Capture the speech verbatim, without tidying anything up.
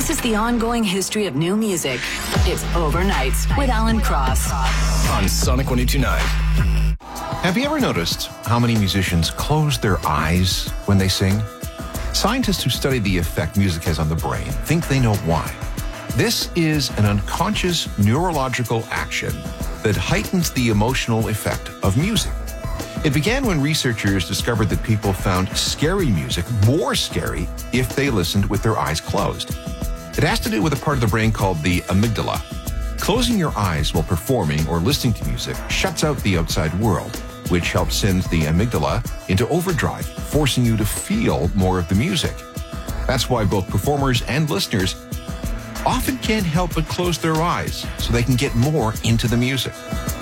This is the ongoing history of new music. It's Overnight with Alan Cross on Sonic one oh two point nine. Have you ever noticed how many musicians close their eyes when they sing? Scientists who study the effect music has on the brain think they know why. This is an unconscious neurological action that heightens the emotional effect of music. It began when researchers discovered that people found scary music more scary if they listened with their eyes closed. It has to do with a part of the brain called the amygdala. Closing your eyes while performing or listening to music shuts out the outside world, which helps send the amygdala into overdrive, forcing you to feel more of the music. That's why both performers and listeners often can't help but close their eyes so they can get more into the music.